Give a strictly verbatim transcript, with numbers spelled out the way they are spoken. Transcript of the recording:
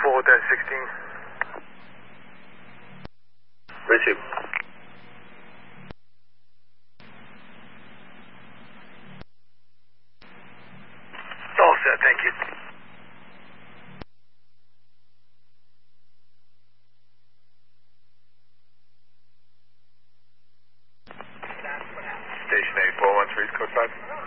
four dash sixteen. Receive. All set, thank you. Station eight four one three, code five.